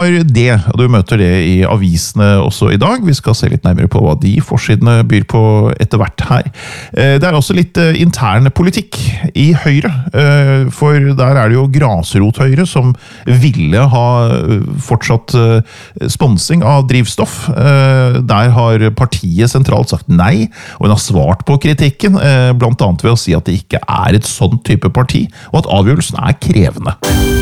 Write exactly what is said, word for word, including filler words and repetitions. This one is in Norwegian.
har det, og du møter det i avisene også i dag. Vi skal se litt nærmere på hva de forsidene byr på etter hvert her. Det er også litt intern politikk i Høyre, for der er det jo grasrothøyre som ville ha fortsatt sponsing av drivstoff. Der har partiet sentralt sagt nei, og hun har svart på kritikken, blant annet ved å si at det ikke er et sånn type parti, og at avgjørelsen er krevende.